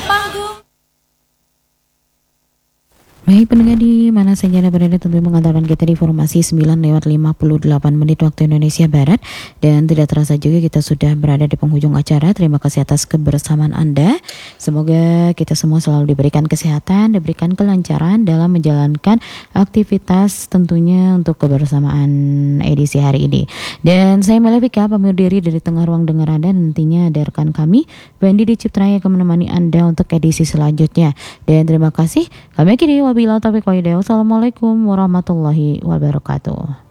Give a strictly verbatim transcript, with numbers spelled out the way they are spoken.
panggung. Baik pendengar di mana saja Anda berada, tentu mengantarkan kita di informasi sembilan lewat lima puluh delapan menit waktu Indonesia Barat. Dan tidak terasa juga kita sudah berada di penghujung acara. Terima kasih atas kebersamaan Anda. Semoga kita semua selalu diberikan kesehatan, diberikan kelancaran dalam menjalankan aktivitas tentunya untuk kebersamaan edisi hari ini. Dan saya Malevika pamit diri dari tengah ruang dengar Anda. Nantinya ada rekan kami Wendy di Ciptraya akan menemani Anda untuk edisi selanjutnya. Dan terima kasih. Kami akhiri wabillahi taufiq wal hidayah. Wassalamualaikum warahmatullahi wabarakatuh.